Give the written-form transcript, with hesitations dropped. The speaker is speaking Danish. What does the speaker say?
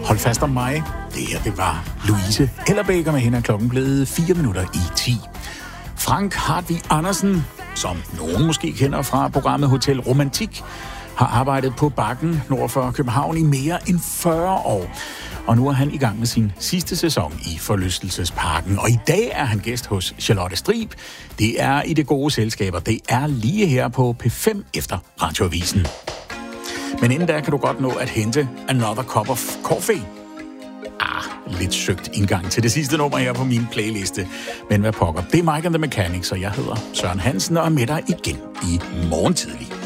Hold fast om mig. Det her, det var Louise Ellerbækker med hende, klokken blevet 4 minutter i 10. Frank Hartvig Andersen, som nogen måske kender fra programmet Hotel Romantik, har arbejdet på Bakken nord for København i mere end 40 år. Og nu er han i gang med sin sidste sæson i Forlystelsesparken. Og i dag er han gæst hos Charlotte Strib. Det er i det gode selskaber. Det er lige her på P5 efter Radioavisen. Men inden da kan du godt nå at hente Another Cup of Coffee. Lidt søgt indgang til det sidste nummer her på min playliste. Men hvad pokker, det er Mike and the Mechanics, og jeg hedder Søren Hansen og er med dig igen i morgen tidlig.